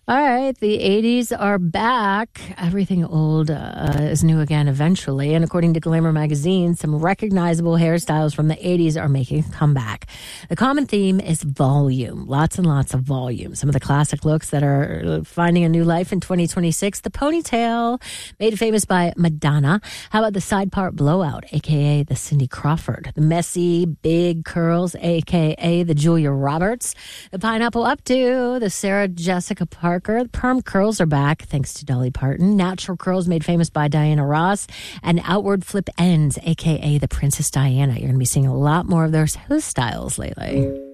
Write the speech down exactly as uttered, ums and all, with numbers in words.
All right, the eighties are back. Everything old uh, is new again eventually. And according to Glamour magazine, some recognizable hairstyles from the eighties are making a comeback. The common theme is volume. Lots and lots of volume. Some of the classic looks that are finding a new life in twenty twenty-six. The ponytail, made famous by Madonna. How about the side part blowout, a k a the Cindy Crawford? The messy, big curls, a k a the Julia Roberts. The pineapple updo, the Sarah Jessica Parker. The perm curls are back, thanks to Dolly Parton. Natural curls made famous by Diana Ross. And outward flip ends, a k a the Princess Diana. You're going to be seeing a lot more of those hairstyles lately.